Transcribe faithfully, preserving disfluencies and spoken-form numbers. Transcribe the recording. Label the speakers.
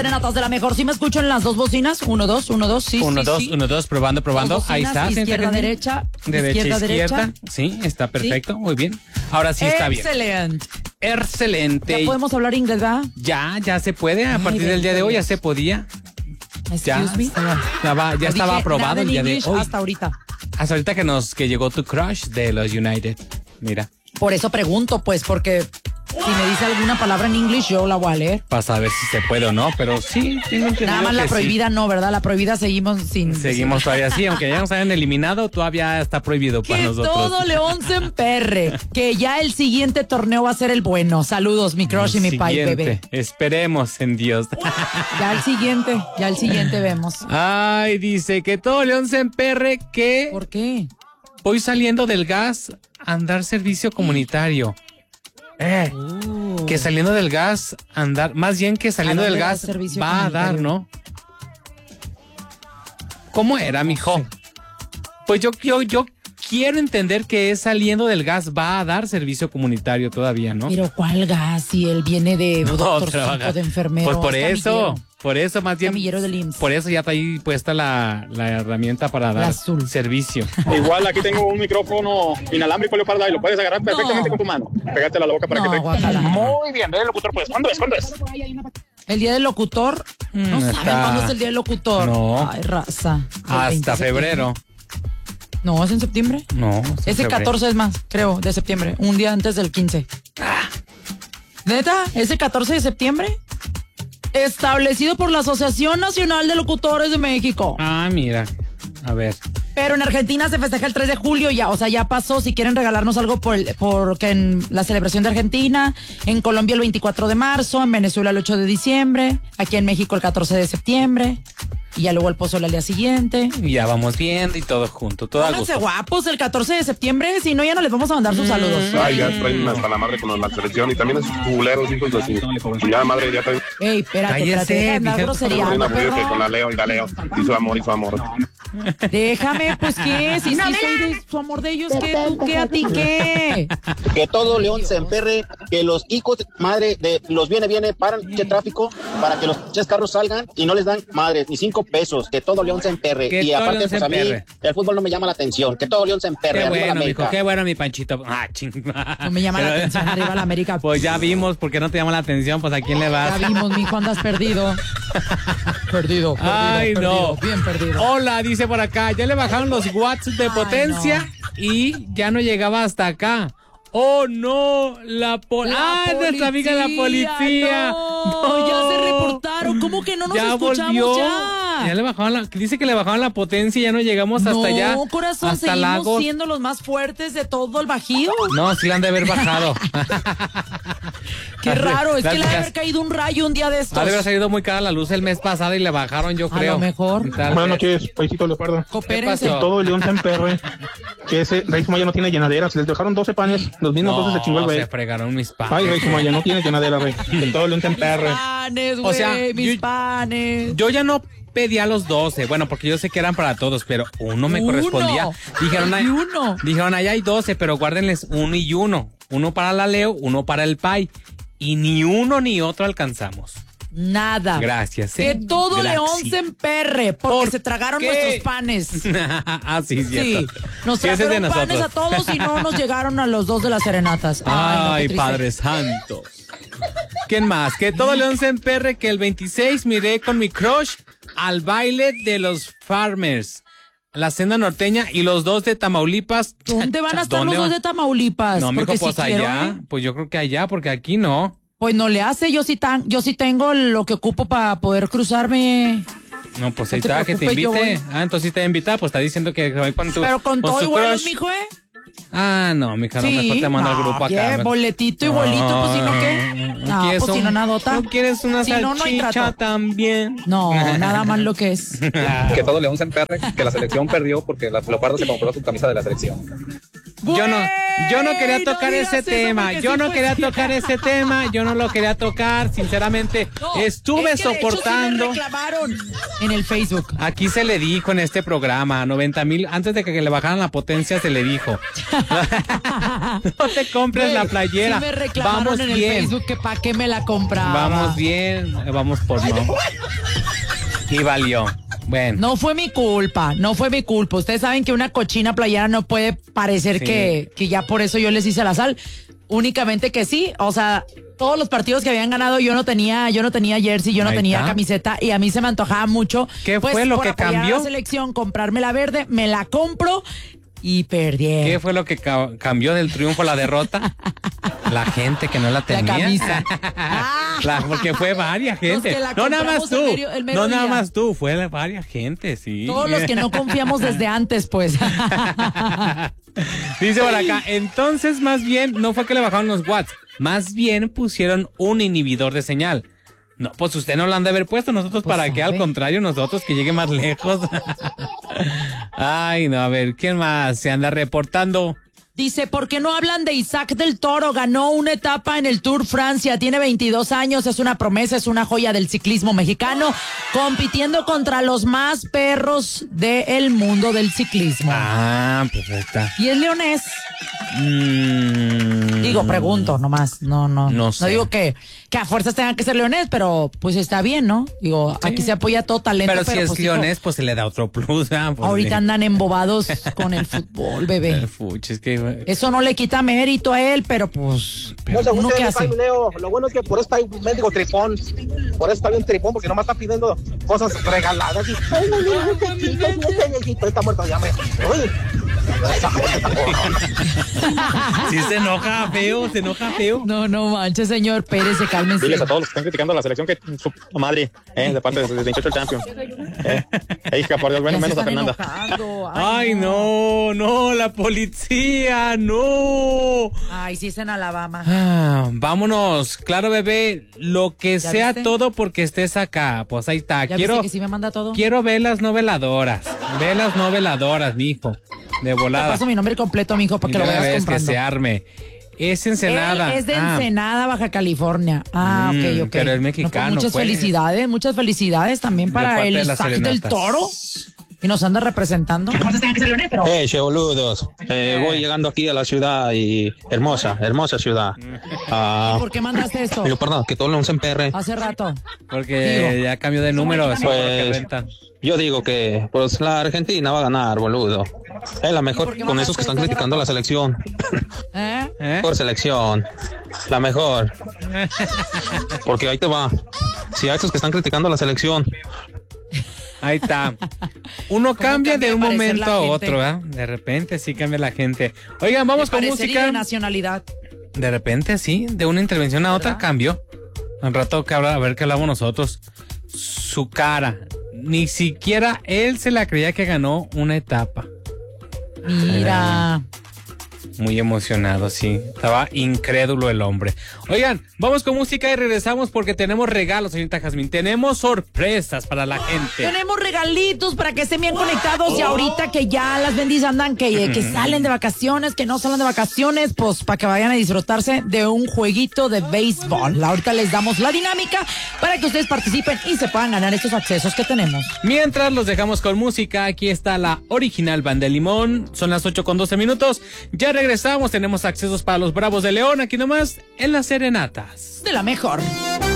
Speaker 1: Serenatas de la mejor. ¿Sí me escucho en las dos bocinas? Uno, dos, uno, dos, sí,
Speaker 2: uno,
Speaker 1: sí,
Speaker 2: dos,
Speaker 1: sí.
Speaker 2: uno, dos, probando, probando.
Speaker 1: Dos
Speaker 2: Ahí
Speaker 1: bocinas,
Speaker 2: está.
Speaker 1: izquierda, derecha,
Speaker 2: Derecha,
Speaker 1: izquierda,
Speaker 2: izquierda.
Speaker 1: derecha.
Speaker 2: Sí, está perfecto.
Speaker 1: ¿Sí?
Speaker 2: Muy bien. Ahora sí está bien.
Speaker 1: Excelente.
Speaker 2: Excelente.
Speaker 1: ¿Ya podemos hablar inglés, verdad?
Speaker 2: Ya, ya se puede. A
Speaker 1: Ay,
Speaker 2: partir del día de hoy ya
Speaker 1: Dios.
Speaker 2: se podía. Ya
Speaker 1: Excuse me.
Speaker 2: estaba, estaba- ya
Speaker 1: Yo
Speaker 2: estaba
Speaker 1: dije
Speaker 2: aprobado
Speaker 1: nada
Speaker 2: el
Speaker 1: en
Speaker 2: día de
Speaker 1: English
Speaker 2: hoy.
Speaker 1: hasta ahorita.
Speaker 2: Hasta ahorita que nos que llegó tu crush de los United. Mira,
Speaker 1: Por eso pregunto, pues, porque si me dice alguna palabra en inglés, yo la voy a leer.
Speaker 2: para saber si se puede o no, pero sí, tengo entendido
Speaker 1: Nada más la
Speaker 2: que sí.
Speaker 1: prohibida no, ¿verdad? La prohibida seguimos sin...
Speaker 2: Seguimos todavía así, aunque ya nos hayan eliminado, todavía está prohibido para
Speaker 1: Que
Speaker 2: nosotros.
Speaker 1: todo León se emperre. Que ya el siguiente torneo va a ser el bueno. Saludos, mi crush y mi pai,
Speaker 2: Siguiente.
Speaker 1: bebé.
Speaker 2: Esperemos en Dios.
Speaker 1: Ya el siguiente, ya el siguiente vemos.
Speaker 2: Ay, dice que todo León se emperre, que
Speaker 1: ¿Por qué?
Speaker 2: voy saliendo del gas a andar servicio comunitario. Eh,
Speaker 1: Uh.
Speaker 2: que saliendo del gas andar, más bien que saliendo
Speaker 1: ¿A
Speaker 2: del
Speaker 1: dónde
Speaker 2: gas
Speaker 1: da servicio
Speaker 2: va a dar,
Speaker 1: comunitario?
Speaker 2: ¿no? ¿Cómo era, mijo? Pues yo, yo, yo quiero entender que es saliendo del gas va a dar servicio comunitario todavía, ¿no?
Speaker 1: Pero ¿cuál gas? Si él viene de
Speaker 2: No,
Speaker 1: doctorcito,
Speaker 2: trabaja.
Speaker 1: de enfermero.
Speaker 2: Pues por
Speaker 1: es
Speaker 2: eso,
Speaker 1: camillero.
Speaker 2: por eso más bien.
Speaker 1: Camillero del I M S S.
Speaker 2: Por eso ya está ahí puesta la, la herramienta para
Speaker 1: La
Speaker 2: dar
Speaker 1: azul.
Speaker 2: servicio.
Speaker 3: Igual aquí tengo un micrófono inalámbrico, Leoparda, y lo puedes agarrar perfectamente
Speaker 1: No.
Speaker 3: con tu mano. Pégátelo a la boca para
Speaker 1: No,
Speaker 3: que te...
Speaker 1: guacala.
Speaker 3: Muy bien, ve, locutor, pues. ¿Cuándo es? ¿Cuándo es?
Speaker 1: El día del locutor. No
Speaker 2: Mm,
Speaker 1: saben
Speaker 2: está-
Speaker 1: cuándo es el día del locutor.
Speaker 2: No.
Speaker 1: Ay, raza. El
Speaker 2: Hasta
Speaker 1: veinte de
Speaker 2: febrero.
Speaker 1: septiembre. No, es en septiembre.
Speaker 2: No.
Speaker 1: Ese
Speaker 2: febrero.
Speaker 1: catorce es más, creo, de septiembre. Un día antes del quince. ¿Neta? ¿Ese catorce de septiembre? Establecido por la Asociación Nacional de Locutores de México.
Speaker 2: Ah, mira. A ver.
Speaker 1: Pero en Argentina se festeja el tres de julio ya, o sea, ya pasó. Si quieren regalarnos algo por el, porque en la celebración de Argentina, en Colombia el veinticuatro de marzo, en Venezuela el ocho de diciembre, aquí en México el catorce de septiembre, y ya luego el pozole al día siguiente.
Speaker 2: Y ya vamos viendo y todo junto, todo a
Speaker 1: Pónganse
Speaker 2: gusto.
Speaker 1: guapos el catorce de septiembre, si no ya no les vamos a mandar sus saludos.
Speaker 4: Ay, ya traen hasta la madre con la selección y también esos culeros, hijos de su... Ya, madre, ya traen...
Speaker 1: Ey, espérate,
Speaker 2: Cállese,
Speaker 1: espérate, deja de andar
Speaker 2: dije-
Speaker 1: groseriando,
Speaker 4: Una mujer que
Speaker 1: perro.
Speaker 4: con la Leo y la Leo. Y su amor y su amor.
Speaker 1: Déjame, pues, ¿qué? Si sí soy de su amor de ellos, ¿qué? ¿Tú qué? ¿A ti qué?
Speaker 5: Que todo León se emperre, que los hijos, madre, de los viene, viene, paran che tráfico para que los ches carros salgan y no les dan, madre, ni cinco pesos, que todo León se emperre.
Speaker 2: Que
Speaker 5: Y
Speaker 2: todo
Speaker 5: aparte,
Speaker 2: León se
Speaker 5: pues a mí,
Speaker 2: emperre.
Speaker 5: el fútbol no me llama la atención, que todo León se emperre.
Speaker 2: Qué
Speaker 5: arriba la
Speaker 2: bueno,
Speaker 5: América.
Speaker 2: mijo, qué bueno, mi Panchito. Ah, ching.
Speaker 1: No me llama la atención, arriba la América.
Speaker 2: Pues ya vimos, ¿por qué no te llama la atención? Pues a quién le vas.
Speaker 1: Ya vimos, mijo, andas perdido. Perdido, perdido,
Speaker 2: Ay,
Speaker 1: perdido,
Speaker 2: no.
Speaker 1: bien perdido.
Speaker 2: Hola, dice por acá. Ya le bajaron los watts de
Speaker 1: Ay,
Speaker 2: potencia y ya no llegaba hasta acá. Oh, no, la policía.
Speaker 1: La
Speaker 2: Ah, nuestra amiga la policía.
Speaker 1: No, ya se reportaron. ¿Cómo que no nos
Speaker 2: ya
Speaker 1: escuchamos
Speaker 2: volvió.
Speaker 1: ya?
Speaker 2: Ya le bajaron la, dice que le bajaron la potencia y ya no llegamos hasta
Speaker 1: no,
Speaker 2: allá.
Speaker 1: corazón,
Speaker 2: hasta
Speaker 1: seguimos
Speaker 2: Lagos.
Speaker 1: siendo los más fuertes de todo el Bajío.
Speaker 2: No, sí la han de haber bajado.
Speaker 1: Qué raro, es
Speaker 2: Las-
Speaker 1: que le ha de
Speaker 2: las-
Speaker 1: haber caído un rayo un día de estos.
Speaker 2: Ha de haber salido muy cara la luz el mes pasado y le bajaron, yo
Speaker 1: A
Speaker 2: creo.
Speaker 1: lo mejor.
Speaker 2: Tal
Speaker 4: Buenas
Speaker 2: vez.
Speaker 4: noches, paisito Leopardo.
Speaker 1: Coopérense.
Speaker 2: ¿Qué pasó?
Speaker 4: Todo el León se emperre. Que ese Rey Sumaya no tiene llenadera. Se les dejaron doce panes. Los mismos doce se chingó el
Speaker 2: No,
Speaker 4: güey.
Speaker 2: se fregaron mis
Speaker 4: Ay,
Speaker 2: padres.
Speaker 4: Rey Sumaya, no tiene llenadera, Rey. Que todo el León se emperre.
Speaker 1: Panes, güey,
Speaker 2: O sea,
Speaker 1: mis
Speaker 2: yo-
Speaker 1: panes.
Speaker 2: Yo ya no pedía los doce, bueno, porque yo sé que eran para todos, pero uno me
Speaker 1: Uno.
Speaker 2: correspondía. Dijeron,
Speaker 1: Hay
Speaker 2: ahí,
Speaker 1: uno.
Speaker 2: dijeron, ahí hay doce, pero guárdenles uno y uno. Uno para la Leo, uno para el Pai. Y ni uno ni otro alcanzamos.
Speaker 1: Nada.
Speaker 2: Gracias.
Speaker 1: Que
Speaker 2: ¿eh?
Speaker 1: todo
Speaker 2: Gracias.
Speaker 1: León se emperre porque
Speaker 2: ¿Por
Speaker 1: se tragaron
Speaker 2: qué?
Speaker 1: nuestros panes.
Speaker 2: ah, sí,
Speaker 1: Sí,
Speaker 2: cierto.
Speaker 1: nos
Speaker 2: Sí, ese es de
Speaker 1: trajeron panes a
Speaker 2: nosotros.
Speaker 1: todos y no nos llegaron a los dos de las serenatas. Ay, no, qué
Speaker 2: Ay,
Speaker 1: triste.
Speaker 2: Padre Santo. ¿Quién más? Que todo León se emperre, que el veintiséis miré con mi crush al baile de los Farmers. La senda norteña y los dos de Tamaulipas.
Speaker 1: ¿Dónde van a estar
Speaker 2: ¿Dónde
Speaker 1: los dos
Speaker 2: van?
Speaker 1: de Tamaulipas?
Speaker 2: No, mijo,
Speaker 1: Porque
Speaker 2: pues
Speaker 1: si quiero,
Speaker 2: allá.
Speaker 1: ¿eh?
Speaker 2: Pues yo creo que allá, porque aquí no.
Speaker 1: Pues no le hace, yo sí, tan, yo sí tengo lo que ocupo para poder cruzarme.
Speaker 2: No, pues ahí
Speaker 1: No te
Speaker 2: está, que te
Speaker 1: preocupes, yo
Speaker 2: invite.
Speaker 1: voy.
Speaker 2: Ah, entonces sí te invita, pues está diciendo que voy con tu
Speaker 1: Pero con todo
Speaker 2: su
Speaker 1: y vuelos,
Speaker 2: crush.
Speaker 1: mijo, ¿eh?
Speaker 2: Ah, no, mija, no, mejor te mando al
Speaker 1: no,
Speaker 2: grupo
Speaker 1: ¿qué?
Speaker 2: acá.
Speaker 1: Boletito y bolito, pues si no, ¿qué? No,
Speaker 2: ¿Quieres
Speaker 1: pues si
Speaker 2: un-
Speaker 1: no, nadota.
Speaker 2: ¿No quieres una
Speaker 1: Si no, no hay
Speaker 2: salchicha
Speaker 1: trato.
Speaker 2: también?
Speaker 1: No, nada más lo que es.
Speaker 6: Que todo León se emperre, que la selección perdió porque la Leopardo se compró su camisa de la selección.
Speaker 2: Yo no, Yo no quería
Speaker 1: no
Speaker 2: tocar
Speaker 1: digas
Speaker 2: ese
Speaker 1: eso,
Speaker 2: tema,
Speaker 1: porque
Speaker 2: yo
Speaker 1: sí
Speaker 2: no
Speaker 1: fue
Speaker 2: quería
Speaker 1: cierto.
Speaker 2: tocar ese tema, yo no lo quería tocar, sinceramente,
Speaker 1: No,
Speaker 2: estuve
Speaker 1: es que de hecho sí me
Speaker 2: soportando.
Speaker 1: reclamaron en el Facebook.
Speaker 2: Aquí se le dijo en este programa, noventa mil, antes de que le bajaran la potencia se le dijo. No te compres
Speaker 1: Güey,
Speaker 2: la playera.
Speaker 1: Sí me reclamaron
Speaker 2: Vamos
Speaker 1: en
Speaker 2: bien.
Speaker 1: el Facebook que para qué me la compraba.
Speaker 2: Vamos bien, vamos por no. Y valió. Bueno.
Speaker 1: No fue mi culpa, no fue mi culpa. Ustedes saben que una cochina playera no puede parecer
Speaker 2: Sí.
Speaker 1: que, que ya por eso yo les hice la sal. Únicamente que sí, o sea, todos los partidos que habían ganado yo no tenía, yo no tenía jersey, yo no
Speaker 2: Ahí
Speaker 1: tenía
Speaker 2: está.
Speaker 1: camiseta y a mí se me antojaba mucho.
Speaker 2: ¿Qué
Speaker 1: pues,
Speaker 2: fue lo
Speaker 1: por
Speaker 2: que
Speaker 1: apoyar
Speaker 2: cambió?
Speaker 1: a la selección, comprarme la verde, me la compro y perdí.
Speaker 2: ¿Qué fue lo que ca- cambió del triunfo a la derrota? La gente que no la
Speaker 1: La
Speaker 2: tenía.
Speaker 1: camisa.
Speaker 2: La- porque fue varias gente.
Speaker 1: que la
Speaker 2: No nada más
Speaker 1: compramos el
Speaker 2: tú.
Speaker 1: medio- el mero
Speaker 2: No nada
Speaker 1: día.
Speaker 2: más tú, fue la- varias gente, sí.
Speaker 1: Todos los que no confiamos desde antes, pues.
Speaker 2: Dice por acá, entonces más bien no fue que le bajaron los watts, más bien pusieron un inhibidor de señal. No, pues usted no lo han de haber puesto, nosotros
Speaker 1: Pues
Speaker 2: para qué, al
Speaker 1: sabe.
Speaker 2: contrario, nosotros que llegue más lejos. Ay, no, a ver, ¿quién más se anda reportando?
Speaker 1: Dice, ¿por qué no hablan de Isaac del Toro? Ganó una etapa en el Tour Francia, tiene veintidós años, es una promesa, es una joya del ciclismo mexicano, compitiendo contra los más perros del mundo del ciclismo.
Speaker 2: Ah, pues ahí está.
Speaker 1: Y es leonés.
Speaker 2: Mm,
Speaker 1: Digo, pregunto nomás, no, no.
Speaker 2: No sé.
Speaker 1: No digo que, que a fuerzas tengan que ser leonés, pero pues está bien, ¿no? Digo, aquí se apoya todo talento.
Speaker 2: Pero, si es
Speaker 1: pues, hijo,
Speaker 2: leonés, pues se le da otro plus. ¿verdad? Pues,
Speaker 1: ahorita
Speaker 2: sí.
Speaker 1: andan embobados con el fútbol, bebé.
Speaker 2: Eh, fuch, es que...
Speaker 1: Eso no le quita mérito a él, pero pues,
Speaker 4: No se
Speaker 1: ¿uno
Speaker 4: guste
Speaker 1: qué
Speaker 4: de
Speaker 1: hace?
Speaker 4: Leo. Lo bueno es que por eso está un mendigo tripón. Por eso está bien tripón, porque nomás está pidiendo cosas regaladas. Y, ay, no, no, no, este chico, este viejito está muerto ya me. Uy, esa gente está corona.
Speaker 2: Sí se enoja feo, se enoja feo.
Speaker 1: No, no manches, señor Pérez, se cálmense.
Speaker 3: Diles a todos los que están criticando a la selección que su madre, eh, de parte de veintiocho el Champions. Eh, eh, hija, por Dios, bueno,
Speaker 1: Ya se
Speaker 3: menos a
Speaker 1: están
Speaker 3: Fernanda.
Speaker 1: enojando.
Speaker 2: Ay, no, no, la policía, no.
Speaker 1: Ay, sí es en Alabama.
Speaker 2: Ah, vámonos, claro, bebé, lo que
Speaker 1: ¿Ya
Speaker 2: sea
Speaker 1: viste?
Speaker 2: todo porque estés acá. Pues ahí está.
Speaker 1: ¿Ya
Speaker 2: Quiero,
Speaker 1: viste que sí me manda todo?
Speaker 2: quiero velas no veladoras. Velas no veladoras, mijo. De
Speaker 1: Te
Speaker 2: volada.
Speaker 1: paso mi nombre completo, mijo, para que lo
Speaker 2: Y de una
Speaker 1: vayas
Speaker 2: vez que
Speaker 1: comprando.
Speaker 2: se arme. Es Ensenada.
Speaker 1: Él es de
Speaker 2: Ah,
Speaker 1: Ensenada, Baja California. Ah,
Speaker 2: Mm,
Speaker 1: ok, ok.
Speaker 2: pero es
Speaker 1: No, pues,
Speaker 2: mexicano,
Speaker 1: muchas
Speaker 2: pues.
Speaker 1: felicidades, muchas felicidades también
Speaker 2: De
Speaker 1: para
Speaker 2: parte
Speaker 1: el
Speaker 2: de las
Speaker 1: Isaac del
Speaker 2: serenatas.
Speaker 1: Toro. Y nos anda representando.
Speaker 4: Eh, che boludos, eh, voy llegando aquí a la ciudad y hermosa, hermosa ciudad. Ah,
Speaker 1: ¿Por qué mandaste esto?
Speaker 4: digo, perdón, que todo lo usen P R.
Speaker 1: Hace rato.
Speaker 2: Porque
Speaker 1: Digo.
Speaker 2: ya cambió de número. eso
Speaker 4: Pues,
Speaker 2: es lo que rentan.
Speaker 4: Yo digo que pues la Argentina va a ganar, boludo. Es la
Speaker 1: ¿Y
Speaker 4: mejor
Speaker 1: por qué
Speaker 4: con
Speaker 1: mandaste
Speaker 4: esos que están
Speaker 1: esto hace
Speaker 4: criticando a la
Speaker 1: rato?
Speaker 4: selección.
Speaker 1: ¿Eh?
Speaker 2: ¿Eh?
Speaker 4: Por selección, la mejor. Porque ahí te va. Si a esos que están criticando a la selección,
Speaker 2: Ahí está. Uno cambia
Speaker 1: cambia
Speaker 2: de un
Speaker 1: de parecer
Speaker 2: momento
Speaker 1: la
Speaker 2: a
Speaker 1: gente?
Speaker 2: otro, ¿eh? De repente sí cambia la gente. Oigan, vamos
Speaker 1: De
Speaker 2: con
Speaker 1: parecer y
Speaker 2: música.
Speaker 1: de nacionalidad.
Speaker 2: De repente sí, de una intervención a otra
Speaker 1: ¿Verdad?
Speaker 2: cambió. Al rato que habla, a ver qué hablamos nosotros. Su cara. Ni siquiera él se la creía que ganó una etapa.
Speaker 1: Mira.
Speaker 2: Muy emocionado, sí. Estaba incrédulo el hombre. Oigan, vamos con música y regresamos porque tenemos regalos, señorita Jazmín. Tenemos sorpresas para la gente.
Speaker 1: Tenemos regalitos para que estén bien conectados y ahorita que ya las bendis andan, que, que salen de vacaciones, que no salen de vacaciones, pues para que vayan a disfrutarse de un jueguito de béisbol. Ahorita les damos la dinámica para que ustedes participen y se puedan ganar estos accesos que tenemos.
Speaker 2: Mientras los dejamos con música, aquí está la original Banda de Limón. Son las ocho con doce minutos. Ya regresamos, tenemos accesos para los Bravos de León, aquí nomás en las Serenatas.
Speaker 1: De la mejor.